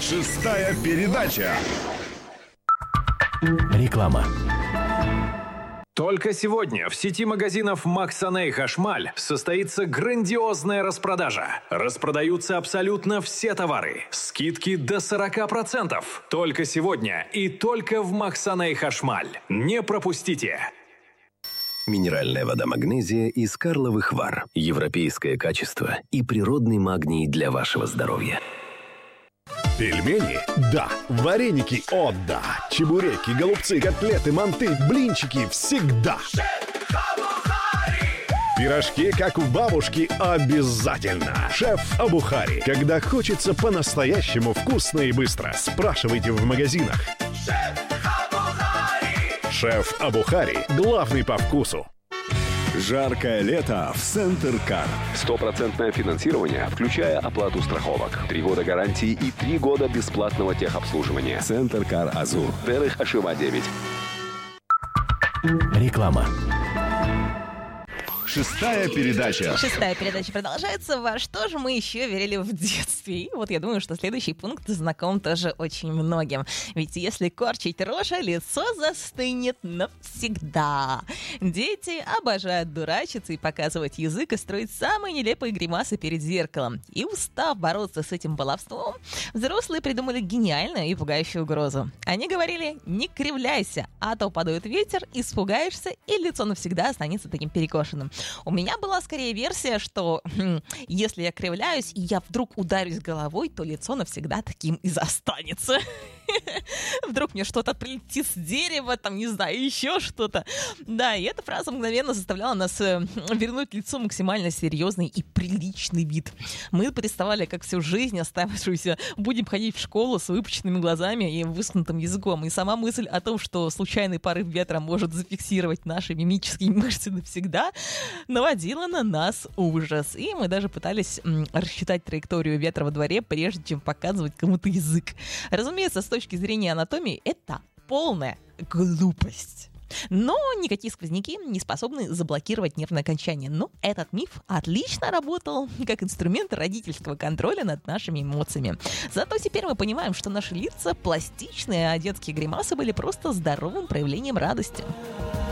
Шестая передача. Реклама. Только сегодня в сети магазинов Максаней Хашмаль состоится грандиозная распродажа. Распродаются абсолютно все товары. Скидки до 40%. Только сегодня и только в Максаней Хашмаль. Не пропустите! Минеральная вода «Магнезия» из Карловых Вар. Европейское качество и природный магний для вашего здоровья. Пельмени? Да. Вареники? О, да. Чебуреки, голубцы, котлеты, манты, блинчики всегда. Пирожки, как у бабушки, обязательно. Шеф Абухари. Когда хочется по-настоящему вкусно и быстро. Спрашивайте в магазинах. Шеф Абухари. Главный по вкусу. Жаркое лето в Центр Кар. 100% финансирование, включая оплату страховок. 3 года гарантии и 3 года бесплатного техобслуживания. Центр Кар Азур. Дерих Ашива 9. Реклама. Шестая передача. Шестая передача продолжается. Во что же мы еще верили в детстве? И вот я думаю, что следующий пункт знаком тоже очень многим. Ведь если корчить рожу, лицо застынет навсегда. Дети обожают дурачиться и показывать язык и строить самые нелепые гримасы перед зеркалом. И устав бороться с этим баловством, взрослые придумали гениальную и пугающую угрозу. Они говорили: не кривляйся, а то подует ветер, испугаешься, и лицо навсегда останется таким перекошенным. У меня была скорее версия, что если я кривляюсь и я вдруг ударюсь головой, то лицо навсегда таким и останется. Вдруг мне что-то прилетит с дерева, там, не знаю, еще что-то. Да, и эта фраза мгновенно заставляла нас вернуть лицу максимально серьезный и приличный вид. Мы представляли, как всю жизнь оставшуюся будем ходить в школу с выпученными глазами и высунутым языком. И сама мысль о том, что случайный порыв ветра может зафиксировать наши мимические мышцы навсегда, наводила на нас ужас. И мы даже пытались рассчитать траекторию ветра во дворе, прежде чем показывать кому-то язык. Разумеется, с точки зрения анатомии, это полная глупость. Но никакие сквозняки не способны заблокировать нервное окончание. Но этот миф отлично работал как инструмент родительского контроля над нашими эмоциями. Зато теперь мы понимаем, что наши лица пластичные, а детские гримасы были просто здоровым проявлением радости.